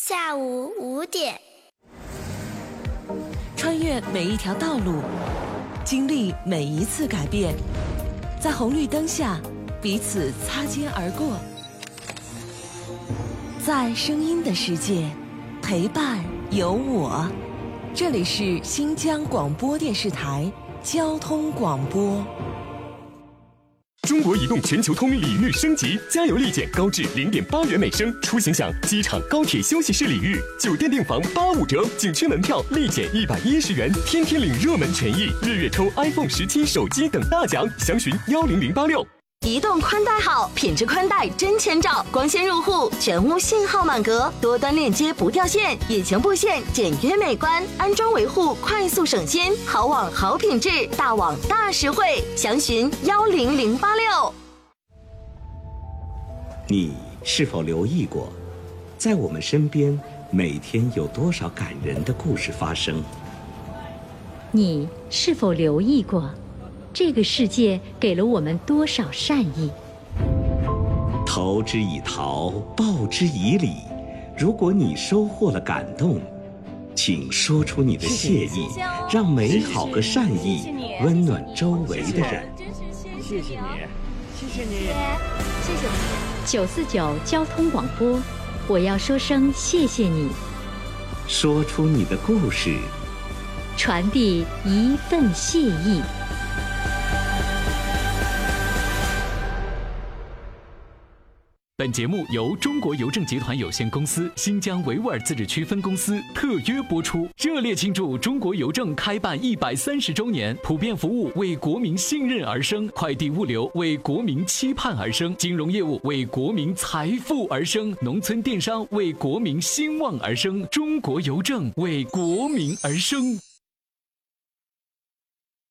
下午5点。 穿越每一条道路，经历每一次改变，在红绿灯下彼此擦肩而过，在声音的世界陪伴有我。这里是新疆广播电视台交通广播。 中国移动全球通礼遇升级，加油立减高至0.8元每升，出行享机场、高铁休息室礼遇，酒店订房85折，景区门票立减110元，天天领热门权益，日月抽 iPhone 17手机等大奖，详询10086。 移动宽带好，品质宽带真千兆，光纤入户，全屋信号满格，多端链接不掉线，隐形布线简约美观，安装维护快速省心，好网好品质，大网大实惠，详询10086。 你是否留意过，在我们身边每天有多少感人的故事发生？ 你是否留意过，这个世界给了我们多少善意？ 投之以桃，报之以李。如果你收获了感动，请说出你的谢意，让美好和善意温暖周围的人。 谢谢你，谢谢你， 谢谢你。 949交通广播，我要说声谢谢你。 说出你的故事， 传递一份谢意。 本节目由中国邮政集团有限公司新疆维吾尔自治区分公司特约播出，热烈庆祝中国邮政开办130周年，普遍服务为国民信任而生，快递物流为国民期盼而生，金融业务为国民财富而生，农村电商为国民兴旺而生，中国邮政为国民而生。